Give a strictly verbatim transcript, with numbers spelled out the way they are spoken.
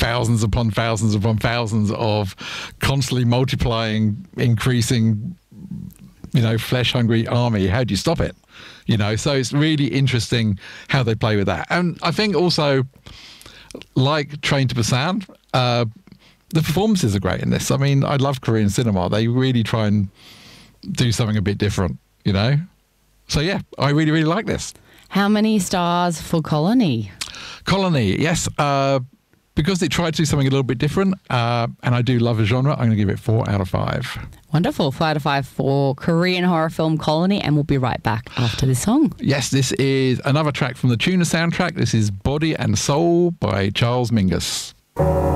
thousands upon thousands upon thousands of constantly multiplying, increasing, you know, flesh-hungry army. How do you stop it? You know, so it's really interesting how they play with that. And I think also, like Train to Busan, uh, the performances are great in this. I mean, I love Korean cinema. They really try and do something a bit different, you know? So yeah, I really, really like this. How many stars for Colony? Colony, yes. Uh, because it tried to do something a little bit different, uh, and I do love a genre, I'm going to give it four out of five. Wonderful. Four out of five for Korean horror film Colony, and we'll be right back after this song. Yes, this is another track from the Tuna soundtrack. This is Body and Soul by Charles Mingus.